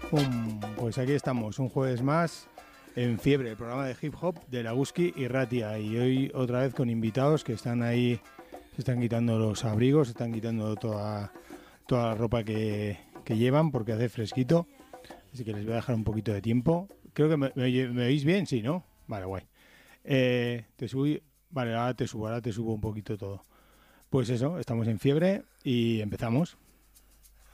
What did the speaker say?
Pues aquí estamos, un jueves más en Fiebre, el programa de hip hop de Laguski y Ratia. Y hoy otra vez con invitados que están ahí, se están quitando los abrigos, se están quitando toda la ropa que llevan porque hace fresquito. Así que les voy a dejar un poquito de tiempo. Creo que me oís bien, sí, ¿no? Vale, guay. Vale, ahora te subo un poquito todo. Pues eso, estamos en Fiebre y empezamos.